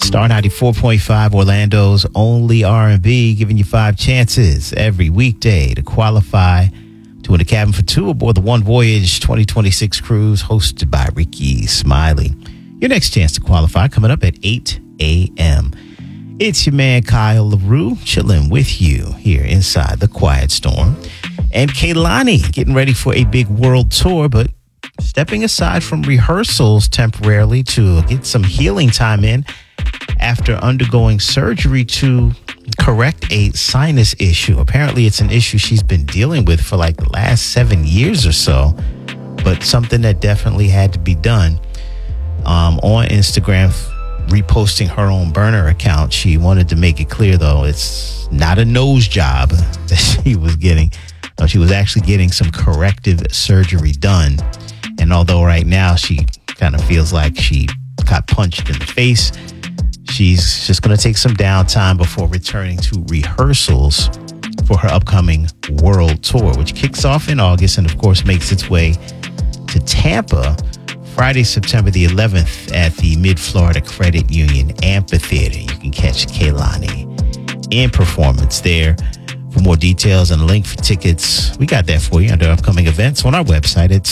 Star 94.5, Orlando's only R&B, giving you 5 chances every weekday to qualify to win a cabin for 2 aboard the One Voyage 2026 cruise hosted by Ricky Smiley. Your next chance to qualify coming up at 8 a.m. It's your man Kyle LaRue chilling with you here inside the Quiet Storm. And Kehlani getting ready for a big world tour, but stepping aside from rehearsals temporarily to get some healing time in after undergoing surgery to correct a sinus issue. Apparently, it's an issue she's been dealing with for like the last 7 years or so, but something that definitely had to be done. On Instagram, reposting her own burner account, she wanted to make it clear, though, it's not a nose job that she was getting. No, she was actually getting some corrective surgery done. And although right now she kind of feels like she got punched in the face, she's just going to take some downtime before returning to rehearsals for her upcoming world tour, which kicks off in August and, of course, makes its way to Tampa Friday, September the 11th at the Mid-Florida Credit Union Amphitheater. You can catch Kehlani in performance there. For more details and a link for tickets, we got that for you under upcoming events on our website at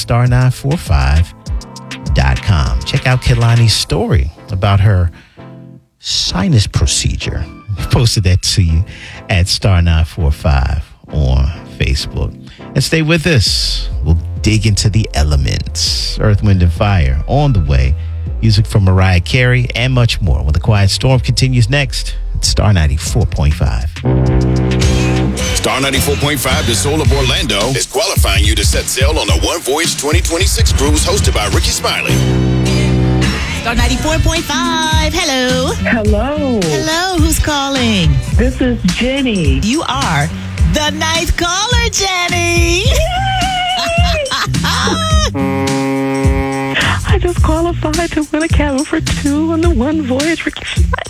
star945.com. Check out Kehlani's story about her sinus procedure. We posted that to you at star945 on Facebook. And stay with us. We'll dig into the elements. Earth, Wind, and Fire on the way. Music from Mariah Carey and much more when the Quiet Storm continues next at Star 94.5. Star 94.5, the Soul of Orlando, is qualifying you to set sail on the One Voyage 2026 cruise hosted by Ricky Smiley. Star 94.5. Hello. Hello. Hello. Who's calling? This is Jenny. You are the ninth caller, Jenny. I just qualified to win a cabin for 2 on the One Voyage.